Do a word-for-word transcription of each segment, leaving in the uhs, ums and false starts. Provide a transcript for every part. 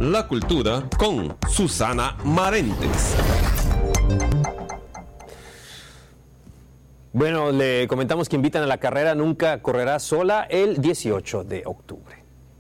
la cultura con Susana Marentes. Bueno, le comentamos que invitan a la carrera Nunca Correrás Sola el dieciocho de octubre.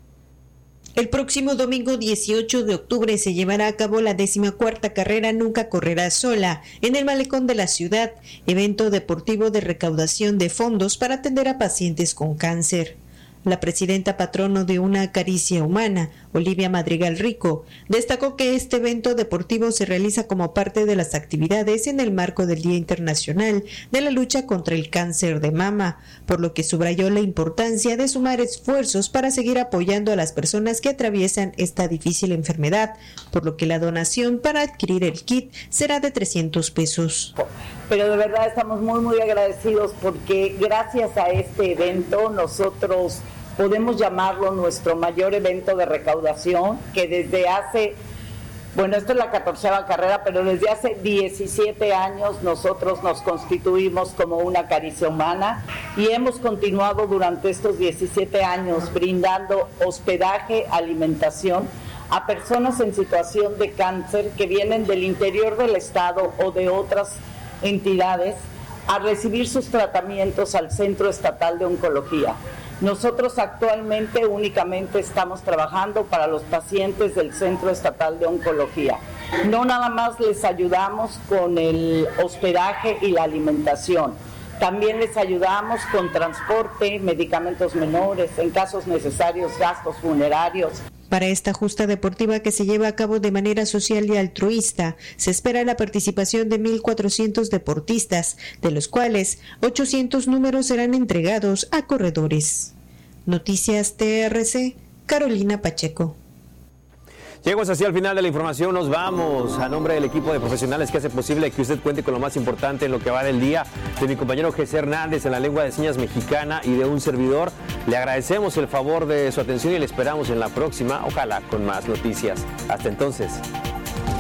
El próximo domingo dieciocho de octubre se llevará a cabo la decimocuarta carrera Nunca Correrás Sola en el malecón de la ciudad, evento deportivo de recaudación de fondos para atender a pacientes con cáncer. La presidenta patrono de Una Caricia Humana, Olivia Madrigal Rico, destacó que este evento deportivo se realiza como parte de las actividades en el marco del Día Internacional de la Lucha contra el Cáncer de Mama, por lo que subrayó la importancia de sumar esfuerzos para seguir apoyando a las personas que atraviesan esta difícil enfermedad, por lo que la donación para adquirir el kit será de trescientos pesos. Pero de verdad estamos muy muy agradecidos porque gracias a este evento nosotros podemos llamarlo nuestro mayor evento de recaudación, que desde hace, bueno, esta es la catorceava carrera, pero desde hace diecisiete años nosotros nos constituimos como Una Caricia Humana y hemos continuado durante estos diecisiete años brindando hospedaje, alimentación a personas en situación de cáncer que vienen del interior del estado o de otras entidades a recibir sus tratamientos al Centro Estatal de Oncología. Nosotros actualmente únicamente estamos trabajando para los pacientes del Centro Estatal de Oncología. No nada más les ayudamos con el hospedaje y la alimentación, también les ayudamos con transporte, medicamentos menores, en casos necesarios, gastos funerarios. Para esta justa deportiva que se lleva a cabo de manera social y altruista, se espera la participación de mil cuatrocientos deportistas, de los cuales ochocientos números serán entregados a corredores. Noticias T R C, Carolina Pacheco. Llegamos así al final de la información, nos vamos. A nombre del equipo de profesionales que hace posible que usted cuente con lo más importante en lo que va del día, de mi compañero José Hernández en la lengua de señas mexicana y de un servidor, le agradecemos el favor de su atención y le esperamos en la próxima, ojalá con más noticias. Hasta entonces.